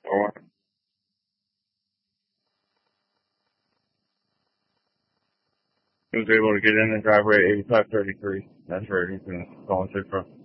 Or he was able to get in the driveway at 8533. That's where he's going to call it from.